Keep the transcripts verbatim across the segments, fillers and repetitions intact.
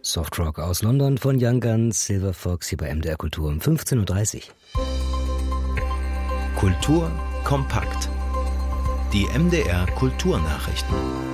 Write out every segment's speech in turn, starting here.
Softrock aus London von Young Guns, Silver Fox hier bei M D R Kultur um fünfzehn Uhr dreißig. Kultur kompakt. Die M D R Kulturnachrichten.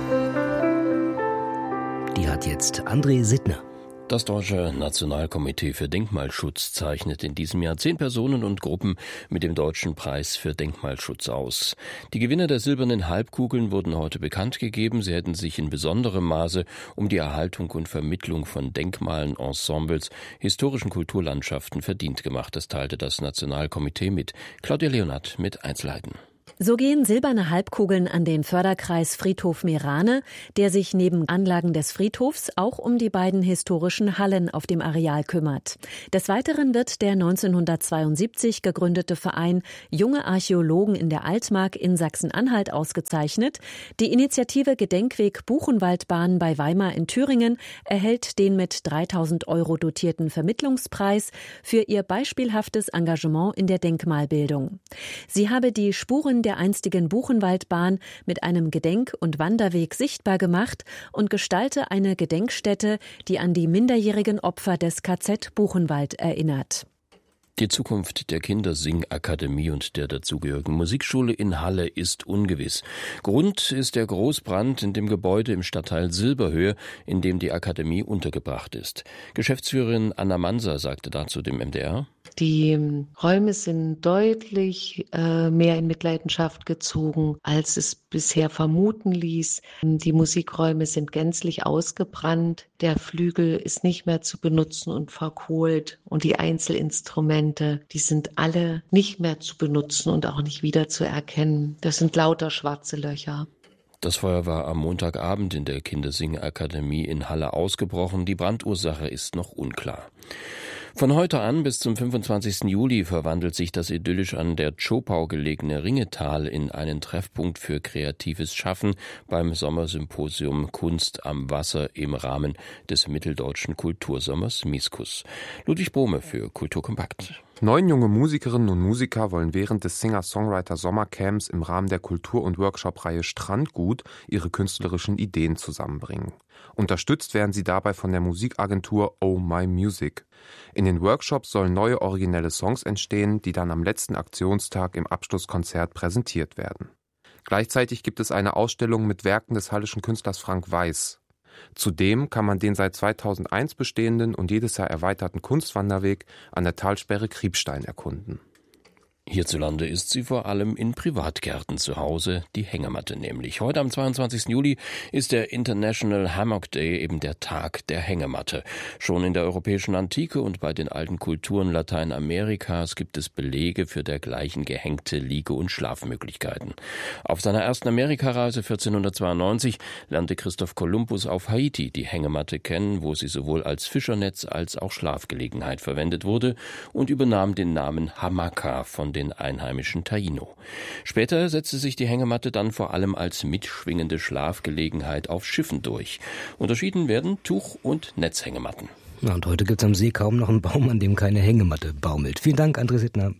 Die hat jetzt André Sittner. Das Deutsche Nationalkomitee für Denkmalschutz zeichnet in diesem Jahr zehn Personen und Gruppen mit dem Deutschen Preis für Denkmalschutz aus. Die Gewinner der silbernen Halbkugeln wurden heute bekannt gegeben. Sie hätten sich in besonderem Maße um die Erhaltung und Vermittlung von Denkmalen, Ensembles, historischen Kulturlandschaften verdient gemacht. Das teilte das Nationalkomitee mit. Claudia Leonhardt mit Einzelheiten. So gehen silberne Halbkugeln an den Förderkreis Friedhof Meerane, der sich neben Anlagen des Friedhofs auch um die beiden historischen Hallen auf dem Areal kümmert. Des Weiteren wird der neunzehnhundertzweiundsiebzig gegründete Verein Junge Archäologen in der Altmark in Sachsen-Anhalt ausgezeichnet. Die Initiative Gedenkweg Buchenwaldbahn bei Weimar in Thüringen erhält den mit dreitausend Euro dotierten Vermittlungspreis für ihr beispielhaftes Engagement in der Denkmalbildung. Sie habe die Spuren der einstigen Buchenwaldbahn mit einem Gedenk- und Wanderweg sichtbar gemacht und gestalte eine Gedenkstätte, die an die minderjährigen Opfer des K Z Buchenwald erinnert. Die Zukunft der Kindersingakademie und der dazugehörigen Musikschule in Halle ist ungewiss. Grund ist der Großbrand in dem Gebäude im Stadtteil Silberhöhe, in dem die Akademie untergebracht ist. Geschäftsführerin Anna Manser sagte dazu dem M D R: Die Räume sind deutlich äh, mehr in Mitleidenschaft gezogen, als es bisher vermuten ließ. Die Musikräume sind gänzlich ausgebrannt. Der Flügel ist nicht mehr zu benutzen und verkohlt. Und die Einzelinstrumente, die sind alle nicht mehr zu benutzen und auch nicht wieder zu erkennen. Das sind lauter schwarze Löcher. Das Feuer war am Montagabend in der Kindersingakademie in Halle ausgebrochen. Die Brandursache ist noch unklar. Von heute an bis zum fünfundzwanzigsten Juli verwandelt sich das idyllisch an der Zschopau gelegene Ringetal in einen Treffpunkt für kreatives Schaffen beim Sommersymposium Kunst am Wasser im Rahmen des Mitteldeutschen Kultursommers Miskus. Ludwig Bohme für Kultur kompakt. Neun junge Musikerinnen und Musiker wollen während des Singer-Songwriter-Sommercamps im Rahmen der Kultur- und Workshop-Reihe Strandgut ihre künstlerischen Ideen zusammenbringen. Unterstützt werden sie dabei von der Musikagentur Oh My Music. In den Workshops sollen neue originelle Songs entstehen, die dann am letzten Aktionstag im Abschlusskonzert präsentiert werden. Gleichzeitig gibt es eine Ausstellung mit Werken des hallischen Künstlers Frank Weiß. Zudem kann man den seit zweitausendeins bestehenden und jedes Jahr erweiterten Kunstwanderweg an der Talsperre Kriebstein erkunden. Hierzulande ist sie vor allem in Privatgärten zu Hause, die Hängematte nämlich. Heute am zweiundzwanzigsten Juli ist der International Hammock Day, eben der Tag der Hängematte. Schon in der europäischen Antike und bei den alten Kulturen Lateinamerikas gibt es Belege für dergleichen gehängte Liege- und Schlafmöglichkeiten. Auf seiner ersten Amerikareise vierzehnhundertzweiundneunzig lernte Christoph Kolumbus auf Haiti die Hängematte kennen, wo sie sowohl als Fischernetz als auch Schlafgelegenheit verwendet wurde, und übernahm den Namen Hamaca von den einheimischen Taino. Später setzte sich die Hängematte dann vor allem als mitschwingende Schlafgelegenheit auf Schiffen durch. Unterschieden werden Tuch- und Netzhängematten. Ja, und heute gibt es am See kaum noch einen Baum, an dem keine Hängematte baumelt. Vielen Dank, André Sittner.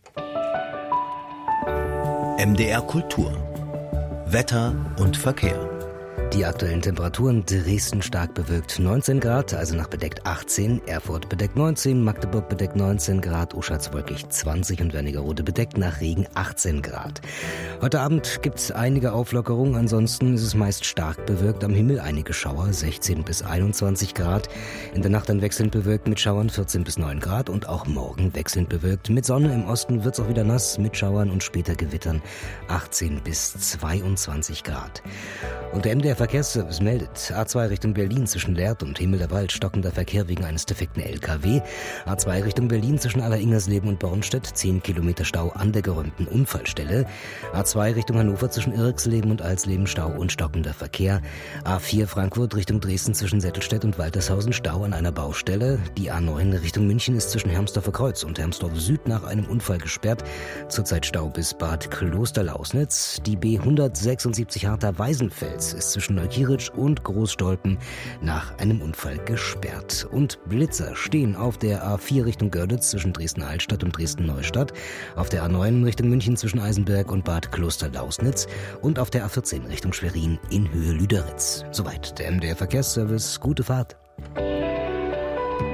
M D R Kultur. Wetter und Verkehr. Die aktuellen Temperaturen: Dresden stark bewölkt neunzehn Grad, also nach bedeckt achtzehn, Erfurt bedeckt neunzehn, Magdeburg bedeckt neunzehn Grad, Uschatz wolkig zwanzig und Wernigerode bedeckt nach Regen achtzehn Grad. Heute Abend gibt es einige Auflockerungen, ansonsten ist es meist stark bewölkt, am Himmel einige Schauer, sechzehn bis einundzwanzig Grad. In der Nacht dann wechselnd bewölkt mit Schauern, vierzehn bis neun Grad, und auch morgen wechselnd bewölkt. Mit Sonne, im Osten wird es auch wieder nass, mit Schauern und später Gewittern, achtzehn bis zweiundzwanzig Grad. Und der M D R Verkehrsservice meldet: A zwei Richtung Berlin zwischen Lehrd und Himmel der Wald stockender Verkehr wegen eines defekten L K W. A zwei Richtung Berlin zwischen Aller-Ingersleben und Bornstedt zehn Kilometer Stau an der geräumten Unfallstelle. A zwei Richtung Hannover zwischen Irxleben und Alsleben Stau und stockender Verkehr. A vier Frankfurt Richtung Dresden zwischen Settelstedt und Waltershausen Stau an einer Baustelle. Die A neun Richtung München ist zwischen Hermsdorfer Kreuz und Hermsdorf Süd nach einem Unfall gesperrt. Zurzeit Stau bis Bad Klosterlausnitz. Die B hundertsechsundsiebzig Harter-Weißenfels ist zwischen Neukirch und Großstolpen nach einem Unfall gesperrt. Und Blitzer stehen auf der A vier Richtung Görlitz zwischen Dresden-Altstadt und Dresden-Neustadt, auf der A neun Richtung München zwischen Eisenberg und Bad Klosterlausnitz und auf der A vierzehn Richtung Schwerin in Höhe Lüderitz. Soweit der M D R Verkehrsservice. Gute Fahrt.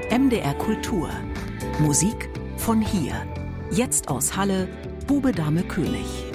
M D R Kultur. Musik von hier. Jetzt aus Halle, Bube Dame König.